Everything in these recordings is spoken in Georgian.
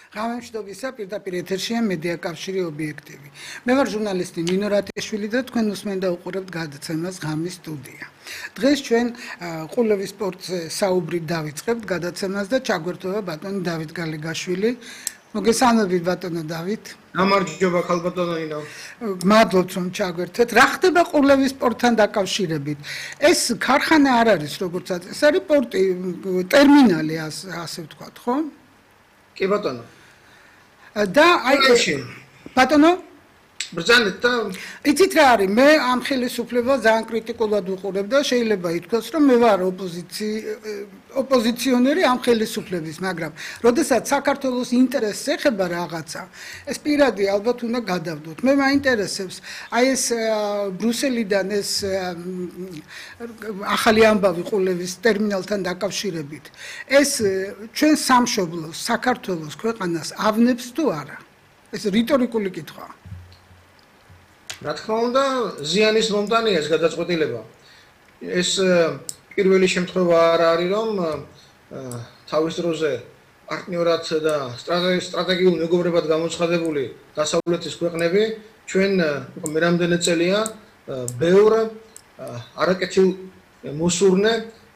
ღამემშვიდობისა პირდაპირ ეთერშია მედია კავშირი ობიექტივი. მე ვარ ჟურნალისტი ნინო რატიაშვილი და თქვენ უსმენთ და უყურებთ გადაცემას ღამის სტუდია. დღეს ჩვენ ყულევის სპორტზე საუბრით დავიწყებთ გადაცემას და ჩაგვერთვება ბატონი დავით გალიგაშვილი. მოგესალმებით ბატონო დავით. გამარჯობა ხალბატონო ნინო. მადლობთ რომ ჩაგვერთეთ. რა ხდება ყულევის სპორტთან დაკავშირებით? ეს ქარხანა არ არის როგორც ეს არის პორტი, ტერმინალი ასე ვთქვათ, ხო? კი ბატონო. და აი ბატონო ბრძანეთ და იცით რა არის მე ამ ხელისუფლებას ძალიან კრიტიკულად ვუყურებ და შეიძლება ითქვას რომ მე ვარ ოპოზიციონერი ამ ხელისუფლების მაგრამ როდესაც საქართველოს ინტერესს ეხება რაღაცა ეს პირადი ალბათ უნდა გადავდოთ მე მაინტერესებს აი ეს ბრუსელიდან ეს ახალი ამბავი ყულევის ტერმინალთან დაკავშირებით ეს ჩვენ სამშობლოს საქართველოს ქვეყანას ავნებს თუ არა ეს რიტორიკული კითხვაა რა თქმა უნდა ზიანის მომტანია ეს გადაწყვეტილება ეს პირველი შემთხვევა არ არის რომ თავის დროზე პარტნიორად და სტრატეგიულ მეგობრებად გამოცხადებული დასავლეთის ქვეყნები ჩვენ მე რამდენი წელია ბევრ არაკეთილ მოსურნე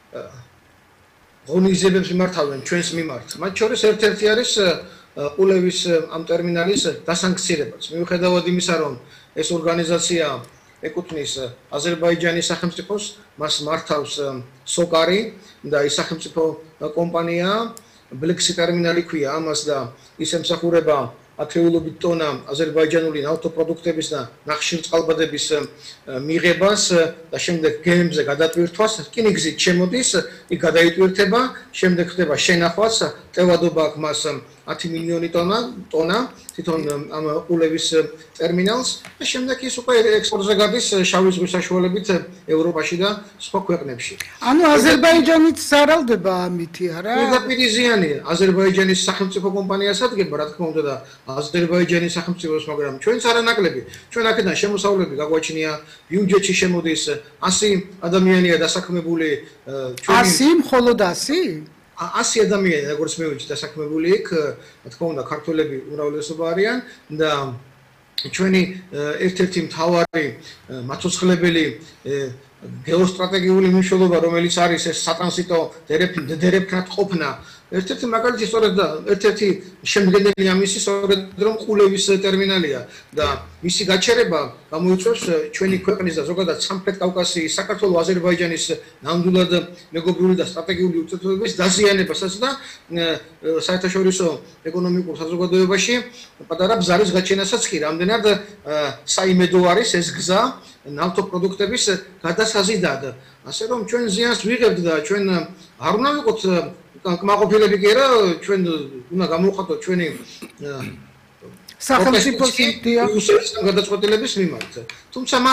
ღონისძიებებს მიმართავენ ჩვენს მიმართ მათ შორის ერთ-ერთი არის ყულევის ამ ტერმინალის დასანქცირებაც მიუხედავად იმისა რომ ეს ორგანიზაცია ეკუთვნის აზერბაიჯანის სახელმწიფოს, მას მართავს სოკარი და ის სახელმწიფო კომპანია ბლექსი ტერმინალი ქვია ამას და ის ემსახურება ათეულობით ტონა აზერბაიჯანული ნავთობპროდუქტების და ნახშირწყალბადების მიღებას და შემდეგ გემზე გადატვირთვას, რკინიგზით შემოდის, იქ გადაიტვირთება, შემდეგ ხდება შენახვაც, ტევადობა აქვს მას 10 მილიონი ტონა თვითონ ამ ყულევის ტერმინალს და შემდეგ ის უკვე ექსპორტზე გადის შავი ზღვის საშუალებით ევროპაში და სხვა ქვეყნებში. ანუ აზერბაიჯანიც სარალდება ამითი არა? პირდაპირ ზიანია. აზერბაიჯანის სახელმწიფო კომპანიას ადგება, რა თქმა უნდა და აზერბაიჯანის სახელმწიფოს, მაგრამ ჩვენც არანაკლები. ჩვენ აქედან შემოსავლები გაგვაჩნია, ბიუჯეტში შემოდის 100 ადამიანია დასაქმებული ჩვენი 100 მხოლოდ 100? 100 ადამიანი როგორც მე ვიცი დასაქმებული იქ, რა თქმა უნდა, ქართველები უმრავლესობა არიან და ჩვენი ერთ-ერთი მთავარი მაცოცხლებელი გეოსტრატეგიული მნიშვნელობა, რომელიც არის ეს სატრანზიტო დერეფნად ყოფნა, ერთ-ერთი მაგალითი სწორედ და ერთ-ერთი შემდგენელი ამისი სწორედ რომ ყულევის ტერმინალია და მისი გაჩერება გამოიწვევს ჩვენი ქვეყნის და ზოგადად სამხრეთ კავკასიის, საქართველოს, აზერბაიჯანის ნამდვილად მეგობრული და სტრატეგიული ურთიერთობების დაზიანებასაც და საერთაშორისო ეკონომიკურ საზოგადოებაში პატარა ბზარის გაჩენასაც კი რამდენად საიმედო არის ეს გზა ნავთობპროდუქტების გადასაზიდად. ასე რომ ჩვენ ზიანს ვიღებთ და ჩვენ არ უნდა ვიყოთ კმაყოფილები კი არა, ჩვენ უნდა გამოვხატოთ ჩვენი სახელმწიფოს გადაწყვეტილების მიმართ. თუმცა